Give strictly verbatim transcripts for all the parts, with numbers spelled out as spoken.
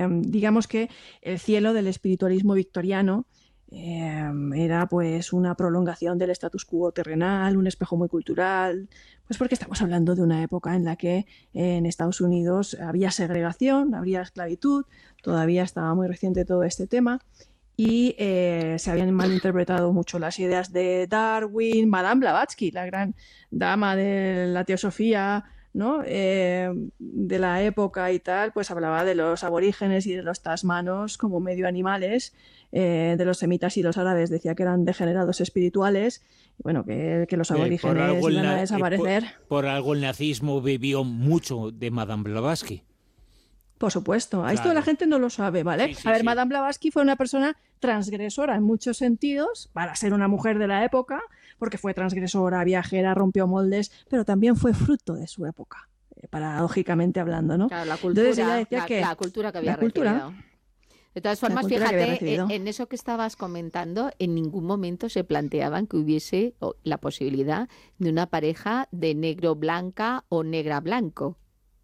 eh, digamos que el cielo del espiritualismo victoriano eh, era pues una prolongación del status quo terrenal, un espejo muy cultural, pues porque estamos hablando de una época en la que eh, en Estados Unidos había segregación, había esclavitud, todavía estaba muy reciente todo este tema. Y eh, se habían malinterpretado mucho las ideas de Darwin, Madame Blavatsky, la gran dama de la teosofía, ¿no? Eh, de la época y tal, pues hablaba de los aborígenes y de los tasmanos como medio animales, eh, de los semitas y los árabes decía que eran degenerados espirituales, y bueno, que, que los Eh, por, aborígenes algo el, iban a na- eh, por, desaparecer. por algo el nazismo bebió mucho de Madame Blavatsky. Por supuesto, a esto la Claro. gente no lo sabe, ¿vale? Sí, A sí, ver, sí. Madame Blavatsky fue una persona transgresora en muchos sentidos, para ser una mujer de la época, porque fue transgresora, viajera, rompió moldes, pero también fue fruto de su época, eh, paradójicamente hablando, ¿no? Claro, la Entonces ella cultura, decía la, que la cultura que la había cultura, recibido. De todas la formas, cultura que había fíjate, recibido. en, en eso que estabas comentando, en ningún momento se planteaban que hubiese o, la posibilidad de una pareja de negro-blanca o negra-blanco.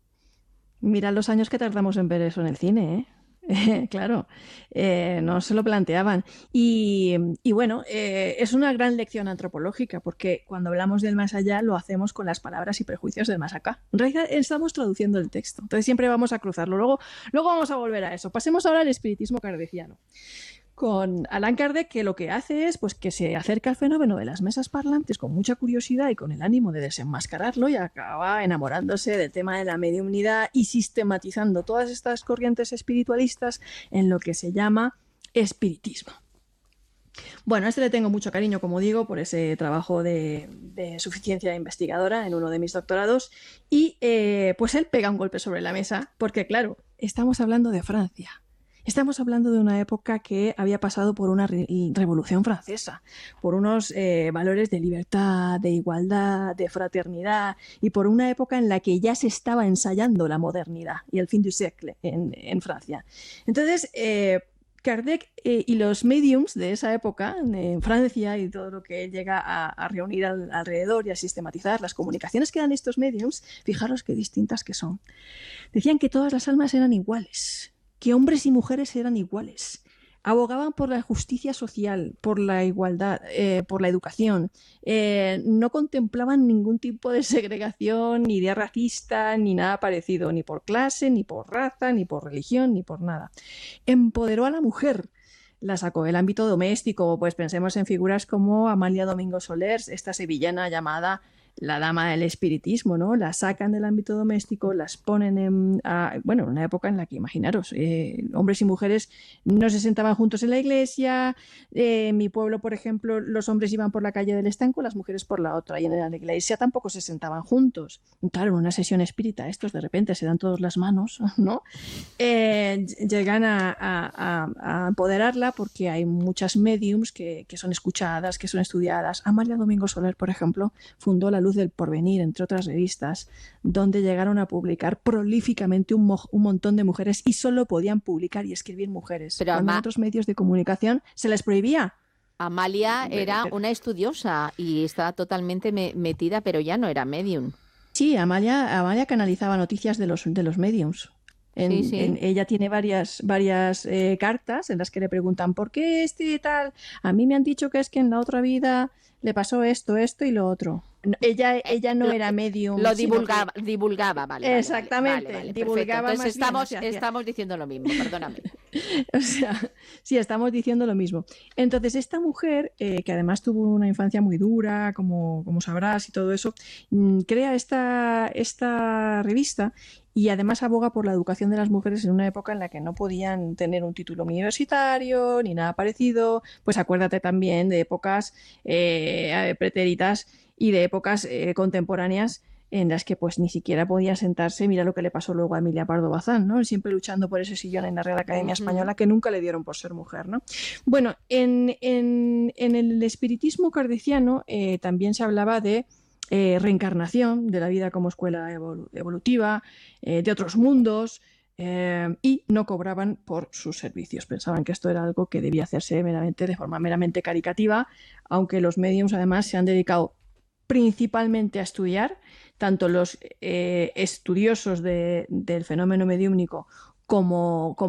Mira los años que tardamos en ver eso en el cine, ¿eh? Eh, claro, eh, no se lo planteaban. Y, y bueno, eh, es una gran lección antropológica, porque cuando hablamos del más allá lo hacemos con las palabras y prejuicios del más acá. En realidad estamos traduciendo el texto, entonces siempre vamos a cruzarlo. Luego, luego vamos a volver a eso. Pasemos ahora al espiritismo kardeciano. Con Allan Kardec, que lo que hace es pues, que se acerca al fenómeno de las mesas parlantes con mucha curiosidad y con el ánimo de desenmascararlo, y acaba enamorándose del tema de la mediumnidad y sistematizando todas estas corrientes espiritualistas en lo que se llama espiritismo. Bueno, a este le tengo mucho cariño, como digo, por ese trabajo de, de suficiencia investigadora en uno de mis doctorados, y eh, pues él pega un golpe sobre la mesa, porque claro, estamos hablando de Francia. Estamos hablando de una época que había pasado por una re revolución francesa, por unos eh, valores de libertad, de igualdad, de fraternidad, y por una época en la que ya se estaba ensayando la modernidad y el fin du siècle en, en Francia. Entonces, eh, Kardec eh, y los mediums de esa época en Francia y todo lo que llega a, a reunir al, alrededor y a sistematizar las comunicaciones que dan estos mediums, fijaros qué distintas que son. Decían que todas las almas eran iguales, que hombres y mujeres eran iguales. Abogaban por la justicia social, por la igualdad, eh, por la educación. Eh, no contemplaban ningún tipo de segregación, ni idea racista, ni nada parecido, ni por clase, ni por raza, ni por religión, ni por nada. Empoderó a la mujer. La sacó del ámbito doméstico, pues pensemos en figuras como Amalia Domingo Soler, esta sevillana llamada la dama del espiritismo, ¿no? La sacan del ámbito doméstico, las ponen en, a, bueno, en una época en la que, imaginaros, eh, hombres y mujeres no se sentaban juntos en la iglesia. Eh, en mi pueblo, por ejemplo, los hombres iban por la calle del estanco, las mujeres por la otra, y en la iglesia tampoco se sentaban juntos. Claro, en una sesión espírita, estos de repente se dan todas las manos, ¿no? Eh, llegan a, a, a, a empoderarla, porque hay muchas mediums que, que son escuchadas, que son estudiadas. Amalia Domingo Soler, por ejemplo, fundó La Luz del Porvenir, entre otras revistas, donde llegaron a publicar prolíficamente un, mo un montón de mujeres, y solo podían publicar y escribir mujeres. Pero cuando en otros medios de comunicación se les prohibía. Amalia era una estudiosa y estaba totalmente me metida, pero ya no era medium. Sí, Amalia, Amalia canalizaba noticias de los, de los mediums. En, sí, sí. En, ella tiene varias, varias eh, cartas en las que le preguntan ¿por qué este y tal? A mí me han dicho que es que en la otra vida le pasó esto, esto y lo otro. No, ella, ella no lo, era medium. Lo divulgaba, que... divulgaba, vale. Exactamente, vale, vale, divulgaba. Entonces más estamos, bien, estamos diciendo lo mismo, perdóname. O sea, sí, estamos diciendo lo mismo. Entonces, esta mujer, eh, que además tuvo una infancia muy dura, como, como sabrás y todo eso, mmm, crea esta, esta revista, y además aboga por la educación de las mujeres en una época en la que no podían tener un título universitario ni nada parecido. Pues acuérdate también de épocas eh, pretéritas y de épocas eh, contemporáneas en las que pues ni siquiera podía sentarse. Mira lo que le pasó luego a Emilia Pardo Bazán, ¿no? Siempre luchando por ese sillón en la Real Academia uh-huh. Española, que nunca le dieron por ser mujer, ¿no? Bueno, en, en, en el espiritismo kardeciano eh, también se hablaba de eh, reencarnación, de la vida como escuela evol evolutiva, eh, de otros mundos, eh, y no cobraban por sus servicios. Pensaban que esto era algo que debía hacerse meramente, de forma meramente caricativa, aunque los mediums además se han dedicado principalmente a estudiar, tanto los eh, estudiosos de, del fenómeno mediúmnico como, como